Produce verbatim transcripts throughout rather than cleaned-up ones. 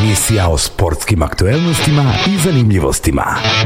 Emisija o sportskim aktuelnostima i zanimljivostima.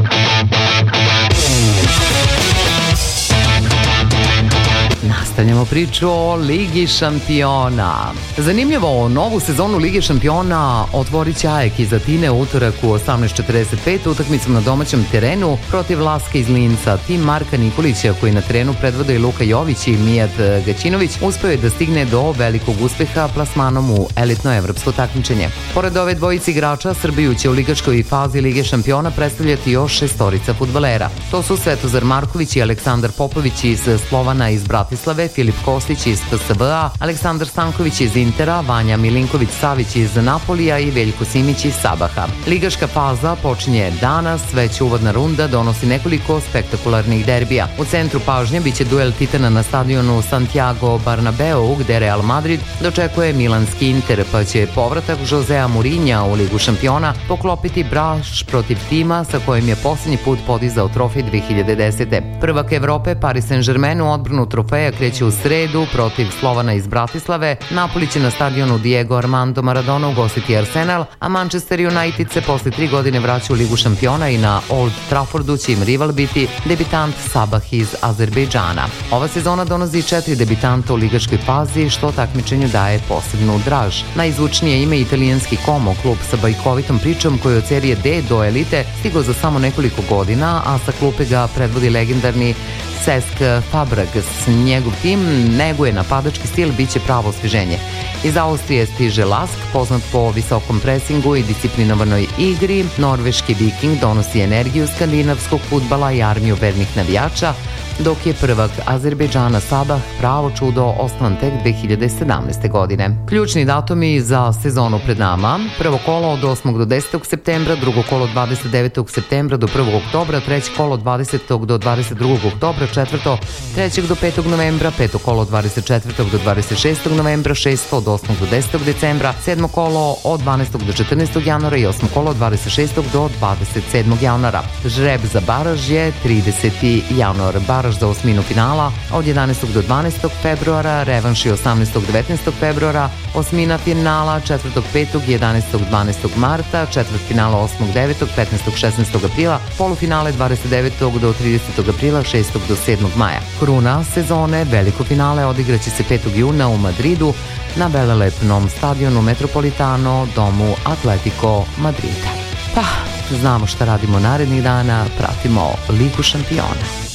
Nastavljamo priču o Ligi šampiona. Zanimljivo, novu sezonu Lige šampiona otvorit će A E K iz Atine u utorak u osamnaest četrdeset pet utakmicom na domaćem terenu protiv Laske iz Linca. Tim Marka Nikolića, koji na terenu predvode i Luka Jović i Mijat Gaćinović, uspeo je da stigne do velikog uspeha plasmanom u elitno evropsko takmičenje. Pored ove dvojice igrača, Srbiju će u ligaškoj fazi Lige šampiona predstavljati još šestorica fudbalera. To su Svetozar Marković i Aleksandar Popović iz Slovana iz Bratislave, Filip Kostić iz P S V A, Aleksandar Stanković iz Intera, Vanja Milinković-Savić iz Napolija i Veljko Simić iz Sabaha. Ligaška faza počinje danas, već uvodna runda donosi nekoliko spektakularnih derbija. U centru pažnje biće duel titana na stadionu Santiago Bernabeu, gde Real Madrid dočekuje milanski Inter, pa će povratak Josea Mourinha u Ligu šampiona poklopiti braš protiv tima sa kojim je posljednji put podizao trofej dve hiljade desete. Prvak Evrope Paris Saint-Germain u odbranu trofeja kreće u sredu protiv Slovana iz Bratislave, Napoli će na stadionu Diego Armando Maradona ugostiti Arsenal, a Manchester United se posle tri godine vraća u Ligu šampiona i na Old Traffordu će im rival biti debitant Sabah iz Azerbejdžana. Ova sezona donosi četiri debitanta u ligaškoj fazi, što takmičenju daje posebnu draž. Najzvučnije ime italijanski Como, klub sa bajkovitom pričom koji od serije D do elite stigao za samo nekoliko godina, a sa klupe ga predvodi legendarni Cesc Fabregas. Njegov tim neguje napadački stil, bit će pravo osveženje. Iz Austrije stiže Lask, poznat po visokom presingu i disciplinovanoj igri. Norveški Viking donosi energiju skandinavskog fudbala i armiju vernih navijača, dok je prvak Azerbejdžana Sabah pravo čudo osnovan tek dve hiljade sedamnaeste. godine. Ključni datumi za sezonu pred nama: prvo kolo od osmog do desetog septembra, drugo kolo od dvadeset devetog septembra do prvog oktobra, treće kolo od dvadesetog do dvadeset drugog oktobra, četvrto trećeg do petog novembra, peto kolo od dvadeset četvrtog do dvadeset šestog novembra, šesto od osmog do desetog decembra, sedmo kolo od dvanaestog do četrnaestog januara i osmo kolo od dvadeset šestog do dvadeset sedmog januara. Žreb za baraž je trideseti januar. Baraž za osminu finala od jedanaestog do dvanaestog februara, revanš je osamnaestog do devetnaestog februara, osmina finala četvrtog petog i jedanaestog dvanaestog marta, četvrt finala osmog devetog, petnaestog šesnaestog aprila, polufinale dvadeset devetog do tridesetog aprila, šestog do sedmog maja. Kruna sezone, veliko finale, odigraće se petog juna u Madridu na velelepnom stadionu Metropolitano, domu Atletico Madrida. Pa, znamo šta radimo narednih dana, pratimo Ligu šampiona.